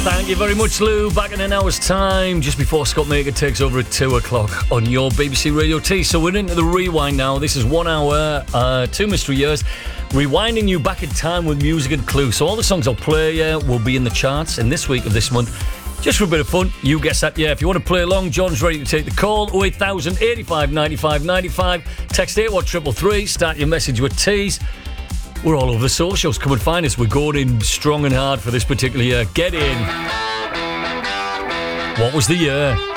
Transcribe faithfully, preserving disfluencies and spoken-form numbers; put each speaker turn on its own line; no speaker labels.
Thank you very much, Lou. Back in an hour's time, just before Scott Maker takes over at two o'clock on your B B C Radio T. So we're into the rewind now. This is one hour, uh, two mystery years, rewinding you back in time with music and clue. So all the songs I'll play uh, will be in the charts in this week of this month. Just for a bit of fun, you guess that, yeah. If you want to play along, John's ready to take the call. oh eight thousand, eighty-five, ninety-five, ninety-five. Text eight one three three. Start your message with T's. We're all over the socials. Come and find us. We're going in strong and hard for this particular year. Get in. What was the year?